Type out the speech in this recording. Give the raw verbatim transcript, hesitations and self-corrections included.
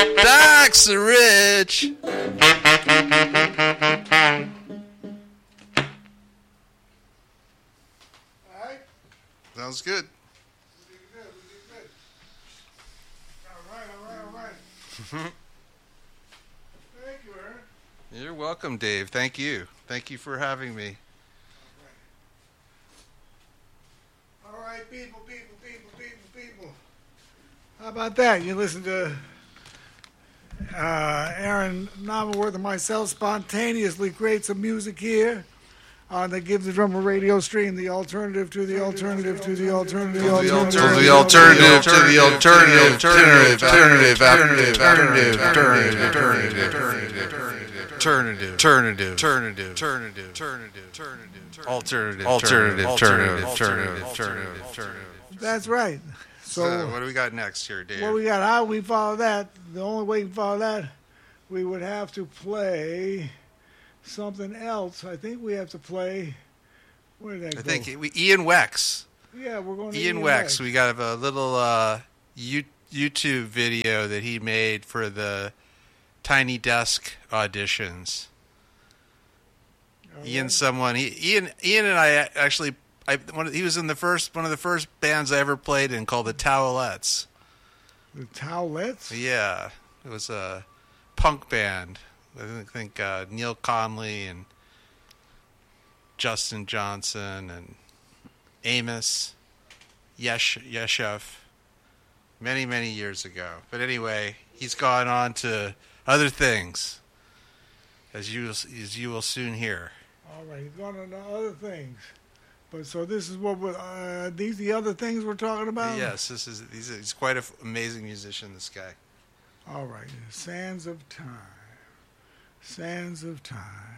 Docs are rich. Sounds good. We did good. We did good. All right, all right, all right. Thank you, Aaron. You're welcome, Dave. Thank you. Thank you for having me. All right. All right, people, people, people, people, people. How about that? You listen to uh, Aaron Novelworth and myself spontaneously create some music here on the Give the Drummer radio stream, the alternative to the alternative to the alternative to the alternative to the alternative to the alternative alternative alternative alternative alternative alternative alternative alternative alternative alternative alternative alternative alternative alternative alternative. That's right. So what do we got next here, Dave? What we got? How we follow that? The only way we follow that, we would have to play something else. I think we have to play. Where did that I go? think we, Ian Wex. Yeah, we're going to Ian, Ian Wex. Wex. We got a little uh, YouTube video that he made for the Tiny Desk auditions. All Ian, right. someone he Ian Ian and I actually I one he was in the first one of the first bands I ever played in called the Towelettes. The Towelettes? Yeah, it was a punk band. I think uh, Neil Conley and Justin Johnson and Amos Yesh Yeshev many, many years ago. But anyway, he's gone on to other things, as you as you will soon hear. All right, he's going on to other things. But so this is what we're, uh, these the other things we're talking about? Yes, this is he's, he's quite an amazing musician, this guy. All right, Sands of Time. Sands of Time.